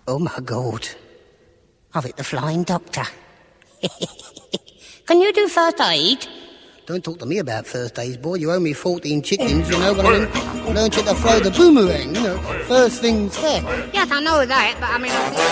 Oh, my God. I've hit the flying doctor. Can you do first aid? Don't talk to me about first aid, boy. You owe me 14 chickens, you know, but I learned you to throw the boomerang, you know. First things first. Yes, I know that, but I mean...